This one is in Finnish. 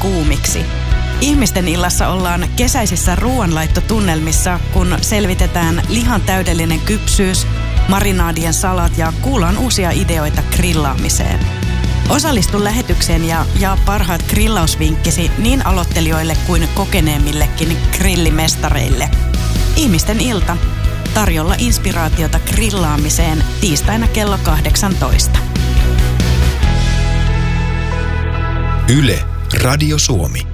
kuumiksi. Ihmisten illassa ollaan kesäisissä ruoanlaittotunnelmissa, kun selvitetään lihan täydellinen kypsyys, marinaadien salat ja kuullaan uusia ideoita grillaamiseen. Osallistu lähetykseen ja jaa parhaat grillausvinkkisi niin aloittelijoille kuin kokeneemmillekin grillimestareille. Ihmisten ilta. Tarjolla inspiraatiota grillaamiseen tiistaina kello 18. Yle, Radio Suomi.